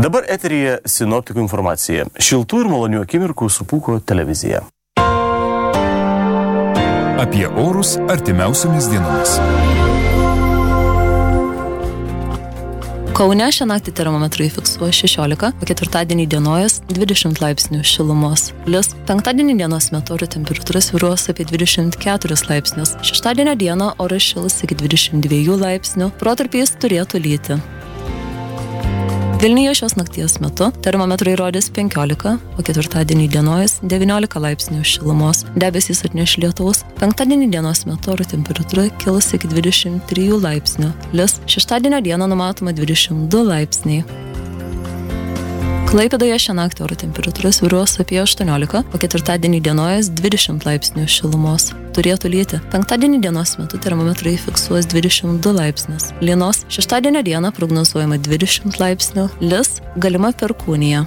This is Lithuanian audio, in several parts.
Dabar eteryje sinoptikų informacija. Šiltų ir malonių akimirkų su Pūko televizija. Apie orus artimiausiomis dienomis. Kaune šią naktį termometrai fiksuoja 16, o ketvirtadienį dienojas 20 laipsnių šilumos. Lis penktadienį dienos metu oro temperatūra svyruos apie 24 laipsnius. Šeštadienio dieną oras šils iki 22 laipsnių, protarpiais turėtų lyti. Vilniuje šios nakties metu termometrai rodys 15, o ketvirtadienį dienojas 19 laipsnių šilumos. Debesys atneš lietaus. Penktadienį dienos metu oro temperatūra kils iki 23 laipsnių. Lis šeštadienio dieną numatoma 22 laipsniai. Klaipėdoje šią naktį oro temperatūra svyruos apie 18, o ketvirtadienį dienojas 20 laipsnių šilumos. Turėtų lyti. Penktadienį dienos metu termometrai fiksuos 22 laipsnius. Lynos šeštadienio dieną prognozuojama 20 laipsnių. Lis galima perkūnija.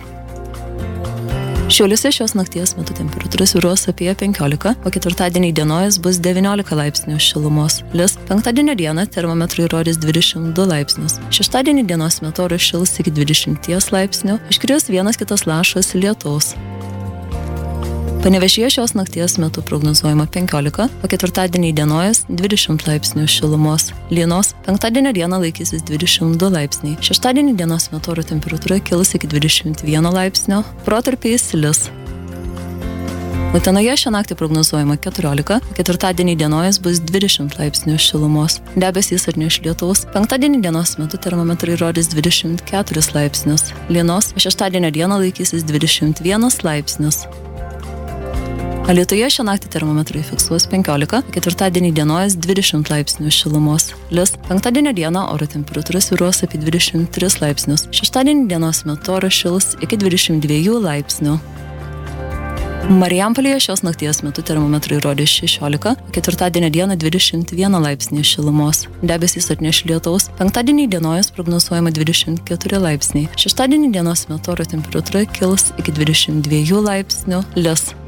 Šiauliuose šios nakties metu temperatūra svyruos apie 15, o ketvirtadienį dienojas bus 19 laipsnių šilumos. Lis penktadienio dieną termometrai rodys 22 laipsnius. Šeštadienį dienos metu oras šils iki 20 laipsnių, iškris vienas kitas lašas lietaus. Panevėžyje šios nakties metu prognozuojama 15, o ketvirtadienį dienojas 20 laipsnių šilumos. Lynos penktadienio dieną laikysis 22 laipsniai. Šeštadienį dienos metu oro temperatūra kils iki 21 laipsnio, protarpiais lis. Utenoje šią naktį prognozuojama 14, o ketvirtadienį dienojas bus 20 laipsnių šilumos. Debesys atneš lietaus. Penktadienį dienos metu termometrai rodys 24 laipsnius. Lynos šeštadienio dieną laikysis 21 laipsnius. Alytuje šią naktį termometrai fiksuos 15, ketvirtadienį dienojas 20 laipsnių šilumos. Lis penktadienio dieną oro temperatūra svyruos apie 23 laipsnius. Šeštadienį dienos metu oras šils iki 22 laipsnių. Marijampolėje šios nakties metu termometrai rodys 16, ketvirtadienio dieną 21 laipsnių šilumos. Debesys atneš lietaus. Penktadienį dienojas prognozuojama 24 laipsniai. Šeštadienį dienos metu oro temperatūra kils iki 22 laipsnių. Lis.